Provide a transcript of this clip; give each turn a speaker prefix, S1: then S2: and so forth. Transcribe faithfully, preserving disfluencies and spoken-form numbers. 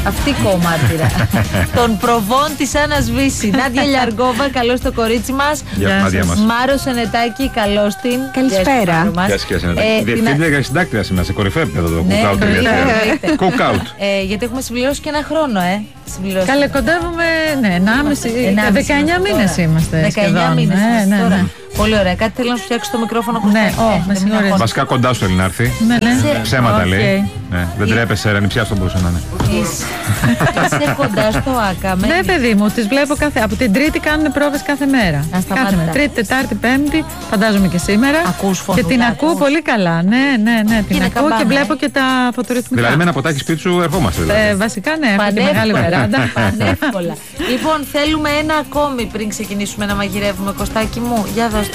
S1: Αυτή κομμάτιρα. Τον προβών της Άννας Βύση. Νάντια Λιαργόβα, καλώς το κορίτσι μας.
S2: Γεια σας.
S1: Μάρο Σενετάκη, καλώς την.
S3: Καλησπέρα.
S2: Γεια σας, κυρία Σενετάκη. Διευθύντρια και συντάκτρια σήμερα σε κορυφαίο επίπεδο το Cookout. Cookout.
S1: Γιατί έχουμε συμπληρώσει και ένα χρόνο, ε.
S3: Καλέ, κοντεύουμε. Ναι, ενάμιση. δεκαεννιά μήνες είμαστε.
S1: δεκαεννιά μήνες
S3: ναι, ναι, ναι.
S1: Πολύ ωραία. Κάτι θέλω να σου φτιάξω το μικρόφωρο.
S3: Ναι, oh, με συγχωρείτε.
S2: Βασικά κοντά σου θέλει να έρθει.
S3: Ναι, ναι.
S2: Ψέματα
S3: okay.
S2: λέει. Ναι, δεν τρέπεσαι, ρανιψιά στον μπορούσε να είναι.
S1: Είσαι κοντά στο ΆΚΑ.
S3: Ναι, παιδί μου, τις βλέπω κάθε. Από την Τρίτη κάνουν πρόβες κάθε μέρα. Κάθε μέρα. Τρίτη, Τετάρτη, Πέμπτη, φαντάζομαι και σήμερα.
S1: Ακούς φωνού.
S3: Και την ακούω πολύ καλά. Ναι, ναι, ναι. Την ακούω και βλέπω και τα φωτορυθμικά.
S2: Δηλαδή με ένα ποτάκι σπίτι σου ερχόμαστε.
S3: Βασικά ναι, έχω τη μεγάλη βεράντα.
S1: Πανεύκολα. Λοιπόν, θέλουμε ένα ακόμη πριν ξεκινήσουμε να μαγειρεύουμε, Κωστάκι μου. Για δώσε.